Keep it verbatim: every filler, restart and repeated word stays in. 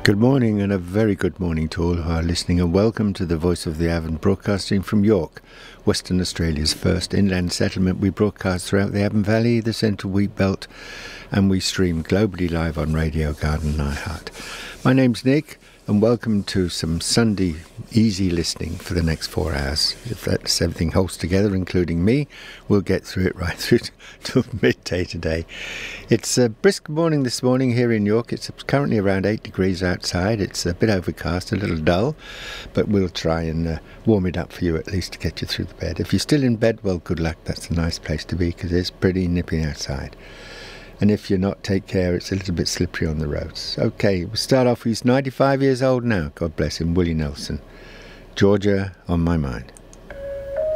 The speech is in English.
Good morning, and a very good morning to all who are listening, and welcome to the Voice of the Avon, broadcasting from York, Western Australia's first inland settlement. We broadcast throughout the Avon Valley, the Central Wheat Belt, and we stream globally live on Radio Garden and iHeart. My name's Nick, and welcome to some Sunday easy listening for the next four hours. If that's everything holds together, including me, we'll get through it right through to midday today. It's a brisk morning this morning here in York. It's currently around eight degrees outside. It's a bit overcast, a little dull, but we'll try and uh, warm it up for you at least to get you through the bed. If you're still in bed, well, good luck. That's a nice place to be because it's pretty nippy outside. And if you're not, take care. It's a little bit slippery on the roads. Okay, we'll start off. He's ninety-five years old now. God bless him. Willie Nelson. Georgia on my mind.